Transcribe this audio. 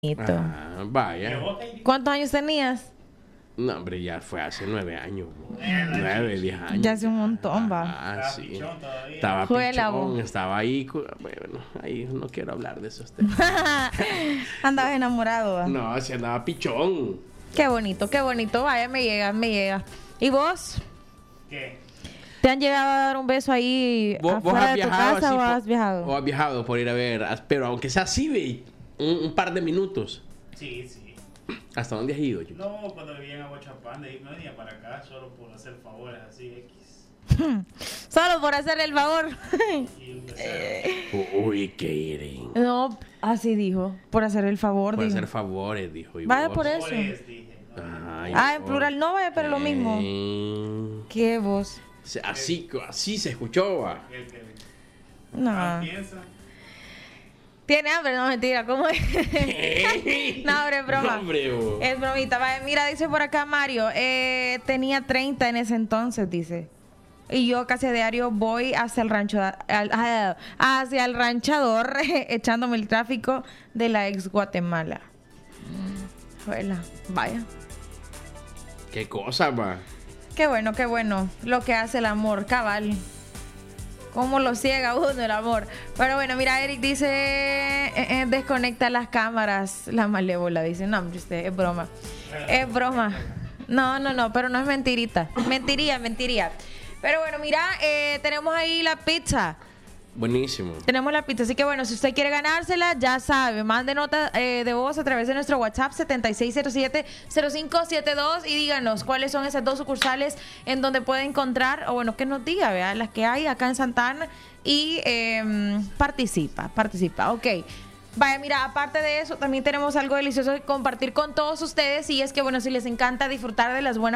Vaya. ¿Cuántos años tenías? No, hombre, ya fue hace 9 años. 9, 10 años. Ya hace un montón, va. Sí. Estaba pichón, estaba ahí. Bueno, ahí no quiero hablar de esos temas. Andabas enamorado, va. No, si andaba pichón. Qué bonito, qué bonito. Vaya, me llega. ¿Y vos? ¿Qué? ¿Te han llegado a dar un beso ahí ¿Vos afuera has de tu viajado casa así o has viajado? O has viajado por ir a ver, pero aunque sea así, ve, un par de minutos. Sí. ¿Hasta dónde has ido, yo? No, cuando vivía en Aguachapán, de ahí no venía para acá solo por hacer favores así, X. Solo por hacerle el favor. Y un deseo. Uy, qué iren. No, así dijo. Por hacer el favor, Por dijo. hacer favores, dijo. ¿Y Vaya vos? por eso. Favores, dije, ¿no? Ay, En plural no vaya, pero lo mismo. ¿Qué vos? Así se escuchó, va. ¿Qué? No. Piensa. ¿Tiene hambre? No, mentira. ¿Cómo es? No, hombre, es broma. No, hombre, vos. Es bromita. Vaya, mira, dice por acá Mario. Tenía 30 en ese entonces, dice. Y yo casi a diario voy hacia el rancho, hacia el ranchador, echándome el tráfico de la ex Guatemala. Juela, vaya. Qué cosa, va. Qué bueno. Lo que hace el amor, cabal. Cómo lo ciega uno el amor. Pero bueno, mira, Eric dice, desconecta las cámaras. La malévola dice, no, hombre, usted, es broma. Es broma. No, pero no es mentirita. Mentiría. Pero bueno, mira, tenemos ahí la pizza. Buenísimo. Tenemos la pizza, así que bueno, si usted quiere ganársela, ya sabe, mande nota de voz a través de nuestro WhatsApp 7607-0572 y díganos cuáles son esas dos sucursales en donde puede encontrar, o bueno, que nos diga, vea, las que hay acá en Santana y participa, ok. Vaya, mira, aparte de eso, también tenemos algo delicioso que compartir con todos ustedes y es que bueno, si les encanta disfrutar de las buenas